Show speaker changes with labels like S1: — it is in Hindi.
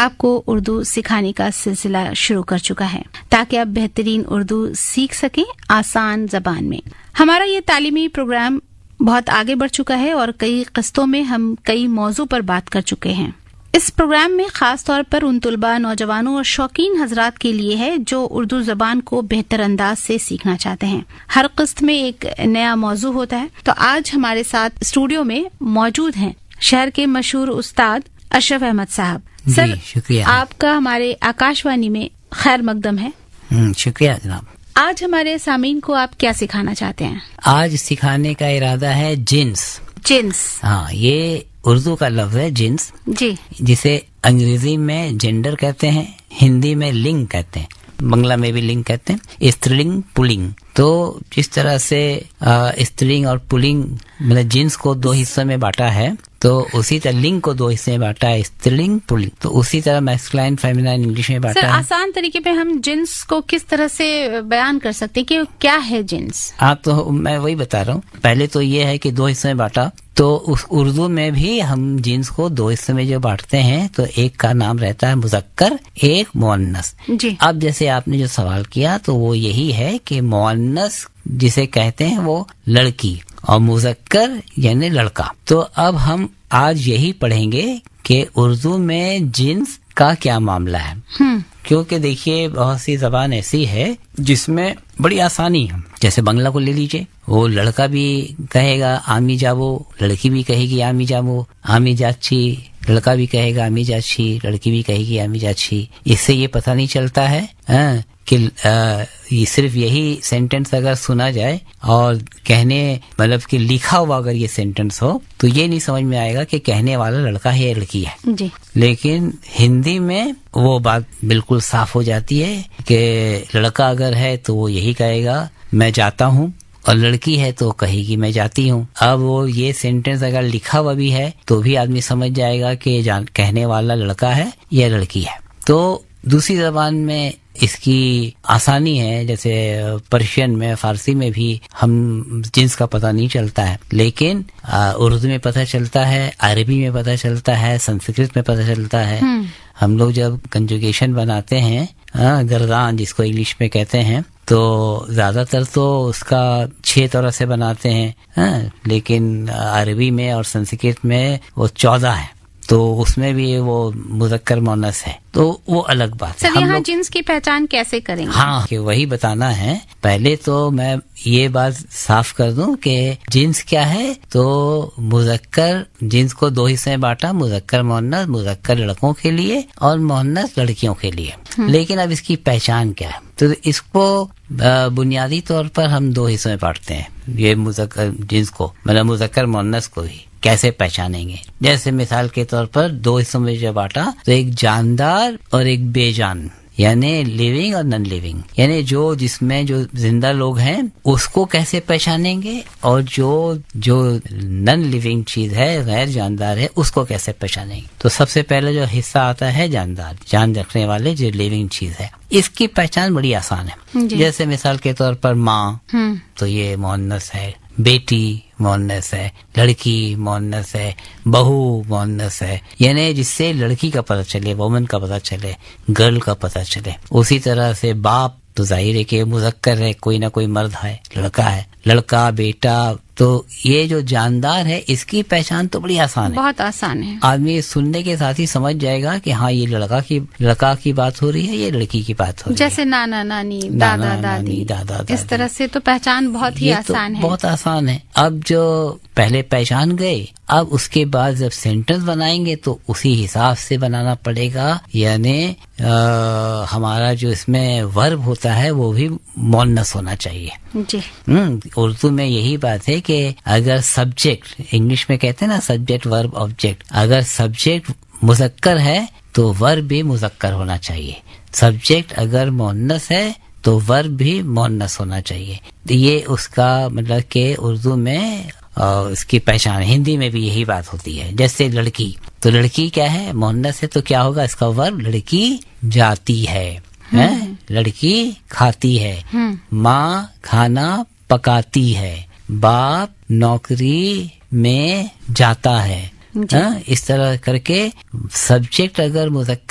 S1: आपको उर्दू सिखाने का सिलसिला शुरू कर चुका है ताकि आप बेहतरीन उर्दू सीख सकें आसान जबान में। हमारा ये तालीमी प्रोग्राम बहुत आगे बढ़ चुका है और कई किस्तों में हम कई मौजू पर बात कर चुके हैं। इस प्रोग्राम में खास तौर पर उन तुलबा, नौजवानों और शौकीन हजरात के लिए है जो उर्दू जबान को बेहतर अंदाज से सीखना चाहते हैं। हर किस्त में एक नया मौजू होता है। तो आज हमारे साथ स्टूडियो में मौजूद हैं शहर के मशहूर उस्ताद अशरफ अहमद साहब। सर,
S2: शुक्रिया।
S1: आपका हमारे आकाशवाणी में खैर मकदम है।
S2: शुक्रिया जनाब।
S1: आज हमारे सामीन को आप क्या सिखाना चाहते हैं?
S2: आज सिखाने का इरादा है जिन्स। हाँ, ये उर्दू का लफ्ज है जिन्स
S1: जी,
S2: जिसे अंग्रेजी में जेंडर कहते हैं, हिंदी में लिंग कहते हैं, बंगला में भी लिंग कहते हैं, स्त्रीलिंग पुल्लिंग। तो जिस तरह से स्त्रीलिंग और पुल्लिंग मतलब जिन्स को दो हिस्सों में बांटा है, तो उसी तरह लिंग को दो हिस्से में बांटा है, स्त्रीलिंग पुल्लिंग। तो उसी तरह मैस्कुलाइन फेमिनाइन इंग्लिश में बांटा है।
S1: आसान तरीके पे हम जिन्स को किस तरह से बयान कर सकते हैं कि क्या है जिन्स?
S2: हाँ, तो मैं वही बता रहा हूँ। पहले तो ये है कि दो हिस्से में बांटा, तो उस उर्दू में भी हम जिन्स को दो हिस्से में जो बांटते हैं, तो एक का नाम रहता है मुज़क्कर, एक मुअन्नस।
S1: जी।
S2: अब जैसे आपने जो सवाल किया तो वो यही है कि मुअन्नस जिसे कहते हैं वो लड़की और मुज़क्कर यानी लड़का। तो अब हम आज यही पढ़ेंगे कि उर्दू में जिन्स का क्या मामला है। क्योंकि देखिए बहुत सी जबान ऐसी है जिसमें बड़ी आसानी है। जैसे बंगला को ले लीजिए, वो लड़का भी कहेगा आमी जाबो, लड़की भी कहेगी आमी जाबो, आमी जाची, लड़का भी कहेगा आमी जाची, लड़की भी कहेगी आमी जाची। इससे ये पता नहीं चलता है कि ये सिर्फ यही सेंटेंस अगर सुना जाए और कहने मतलब कि लिखा हुआ अगर ये सेंटेंस हो तो ये नहीं समझ में आएगा कि कहने वाला लड़का है या लड़की है
S1: जी।
S2: लेकिन हिंदी में वो बात बिल्कुल साफ हो जाती है कि लड़का अगर है तो वो यही कहेगा मैं जाता हूँ, और लड़की है तो कहेगी मैं जाती हूँ। अब वो ये सेंटेंस अगर लिखा हुआ भी है तो भी आदमी समझ जाएगा कि कहने वाला लड़का है या लड़की है। तो दूसरी जबान में इसकी आसानी है, जैसे पर्शियन में, फारसी में भी हम जिन्स का पता नहीं चलता है, लेकिन उर्दू में पता चलता है, अरबी में पता चलता है, संस्कृत में पता चलता है। हम लोग जब कंजुगेशन बनाते हैं, गर्दान जिसको इंग्लिश में कहते हैं, तो ज्यादातर तो उसका 6 तरह से बनाते हैं, लेकिन अरबी में और संस्कृत में वो 14 है। तो उसमें भी वो मुज़क्कर मुअन्नस है, तो वो अलग बात है।
S1: सर, यहाँ जिन्स की पहचान कैसे करेंगे?
S2: हाँ, कि वही बताना है। पहले तो मैं ये बात साफ कर दूं कि जिन्स क्या है। तो मुज़क्कर जिन्स को दो हिस्से में बांटा, मुज़क्कर मुअन्नस, मुज़क्कर लड़कों के लिए और मुअन्नस लड़कियों के लिए। लेकिन अब इसकी पहचान क्या है? तो इसको बुनियादी तौर पर हम दो हिस्सों में बांटते हैं, ये मुज़क्कर जिन्स को, मतलब मुज़क्कर मुअन्नस को ही कैसे पहचानेंगे। जैसे मिसाल के तौर पर दो हिस्सों में जब बांटा तो एक जानदार और एक बेजान, यानी लिविंग और नॉन लिविंग, यानी जो जिसमें जो जिंदा लोग हैं उसको कैसे पहचानेंगे, और जो नॉन लिविंग चीज है, गैर जानदार है, उसको कैसे पहचानेंगे। तो सबसे पहले जो हिस्सा आता है जानदार, जान रखने वाले, जो लिविंग चीज है, इसकी पहचान बड़ी आसान है। जैसे मिसाल के तौर पर माँ, तो ये मुअन्नस है, बेटी मुअन्नस है, लड़की मुअन्नस है, बहू मुअन्नस है, यानी जिससे लड़की का पता चले, वुमन का पता चले, गर्ल का पता चले। उसी तरह से बाप तो जाहिर है कि मुज़क्कर है, कोई ना कोई मर्द है, लड़का है, लड़का, बेटा। तो ये जो जानदार है इसकी पहचान तो बड़ी आसान है,
S1: बहुत आसान है।
S2: आदमी सुनने के साथ ही समझ जाएगा कि हाँ ये लड़का की बात हो रही है, ये लड़की की बात हो रही है।
S1: जैसे नाना नानी, दादा दादी, इस तरह से तो पहचान बहुत ही आसान है।
S2: बहुत आसान है। अब जो पहले पहचान गए, अब उसके बाद जब सेंटेंस बनाएंगे तो उसी हिसाब से बनाना पड़ेगा, यानी हमारा जो इसमें वर्ब होता है वो भी मुअन्नस होना चाहिए
S1: जी।
S2: उर्दू में यही बात है कि अगर सब्जेक्ट, इंग्लिश में कहते हैं ना सब्जेक्ट वर्ब ऑब्जेक्ट, अगर सब्जेक्ट मुज़क्कर है तो वर्ब भी मुज़क्कर होना चाहिए। सब्जेक्ट अगर मुअन्नस है तो वर्ब भी मुअन्नस होना चाहिए। ये उसका मतलब कि उर्दू में इसकी पहचान। हिंदी में भी यही बात होती है। जैसे लड़की, तो लड़की क्या है, मुअन्नस है, तो क्या होगा इसका वर्ब, लड़की जाती है, लड़की खाती है, माँ खाना पकाती है, बाप नौकरी में जाता है। इस तरह करके सब्जेक्ट अगर मुज़क्कर